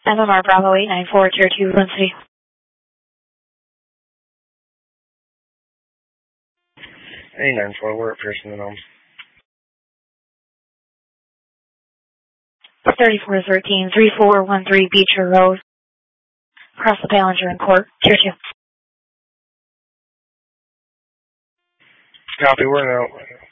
MMR Bravo 894, Tier 2, Lynn City. 894, we're at Pearson and Holmes. 3413, 3413 Beecher Road. Across the Ballinger and Court, Tier 2. Copy, we're out.